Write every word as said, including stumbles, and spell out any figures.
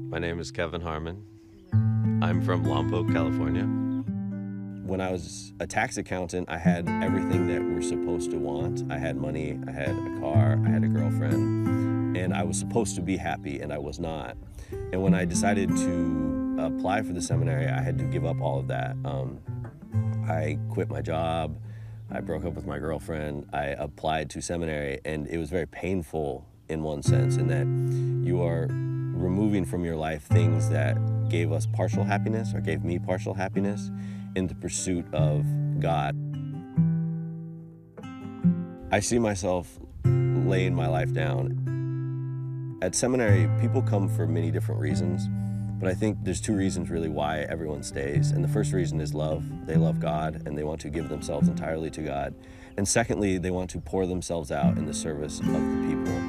My name is Kevin Harmon. I'm from Lompoc, California. When I was a tax accountant, I had everything that we're supposed to want. I had money, I had a car, I had a girlfriend, and I was supposed to be happy, and I was not. And when I decided to apply for the seminary, I had to give up all of that. Um, I quit my job, I broke up with my girlfriend, I applied to seminary, and it was very painful in one sense, in that you are removing from your life things that gave us partial happiness, or gave me partial happiness, in the pursuit of God. I see myself laying my life down. At seminary, people come for many different reasons, but I think there's two reasons really why everyone stays. And the first reason is love. They love God, and they want to give themselves entirely to God. And secondly, they want to pour themselves out in the service of the people.